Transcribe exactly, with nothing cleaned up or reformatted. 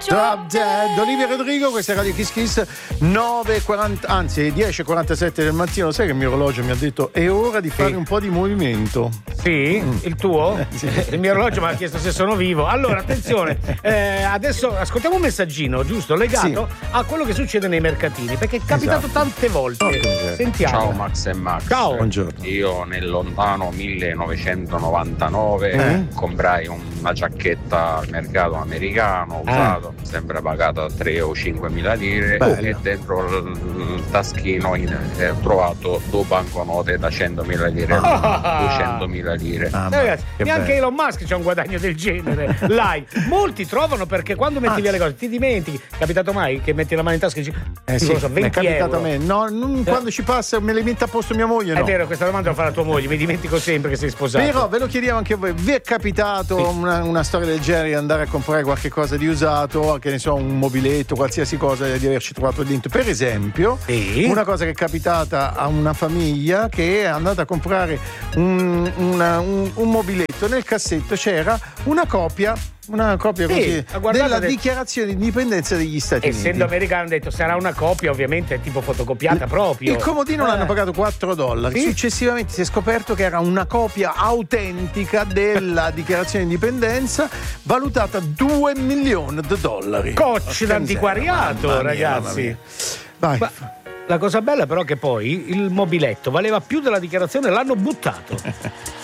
Drop Dead, Olivia Rodrigo, questa è Radio Kiss Kiss, nove e quaranta, anzi dieci e quarantasette del mattino. Sai che il mio orologio mi ha detto è ora di fare sì. un po' di movimento. Sì? Mm. Il tuo? Eh, sì. Il mio orologio mi ha chiesto se sono vivo. Allora, attenzione, eh, adesso ascoltiamo un messaggino, giusto? Legato sì. a quello che succede nei mercatini, perché è capitato esatto. tante volte. Okay. Sentiamo. Ciao Max e Max. Ciao. Buongiorno. Io nel lontano millenovecentonovantanove eh? comprai una giacchetta al mercato americano usato, eh. sempre pagata tre o cinque mila lire. Bello. E dentro il taschino in, eh, ho trovato due banconote da centomila lire, ah. duecentomila lire. Ah, eh, ragazzi, neanche bello. Elon Musk c'ha un guadagno del genere. Live. Molti trovano perché quando metti ah, via le cose ti dimentichi. È capitato mai che metti la mano in tasca e dici eh sì, so, venti è capitato euro. A me. No, non, eh. quando ci passa me le mette a posto mia moglie. No. È vero, questa domanda la fa la tua moglie, mi dimentico sempre che sei sposato. Però ve lo chiediamo anche a voi, vi è capitato sì. una, una storia del genere di andare a comprare qualche cosa di usato, che ne so, un mobiletto, qualsiasi cosa, di averci trovato dentro? Per esempio, sì. una cosa che è capitata a una famiglia che è andata a comprare un, una, un, un mobiletto, nel cassetto c'era una copia una copia sì, così della detto, dichiarazione di indipendenza degli Stati Uniti. Essendo americano hanno detto sarà una copia, ovviamente tipo fotocopiata proprio. Il comodino eh. l'hanno pagato quattro dollari. Sì. Successivamente si è scoperto che era una copia autentica della dichiarazione di indipendenza valutata due milioni di dollari. Cocci d'antiquariato, mamma ragazzi. Mia, Vai. Ma la cosa bella però è che poi il mobiletto valeva più della dichiarazione, l'hanno buttato.